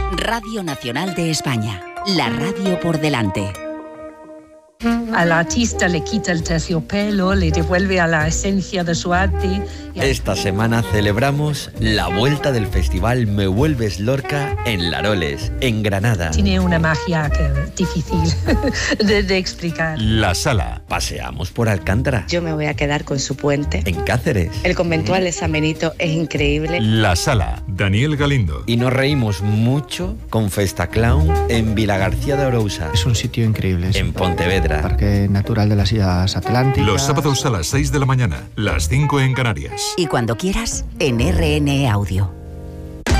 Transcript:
Radio Nacional de España. La radio por delante. Al artista le quita el terciopelo, le devuelve a la esencia de su arte. Esta semana celebramos la vuelta del festival Me Vuelves Lorca en Laroles, en Granada. Tiene una magia que es difícil de explicar. La Sala. Paseamos por Alcántara. Yo me voy a quedar con su puente. En Cáceres. El conventual de San Benito es increíble. La Sala. Daniel Galindo. Y nos reímos mucho con Festa Clown en Vilagarcía de Arousa. Es un sitio increíble. En Pontevedra. Parque Natural de las Islas Atlánticas. Los sábados a las 6 de la mañana, las 5 en Canarias. Y cuando quieras, en RN Audio.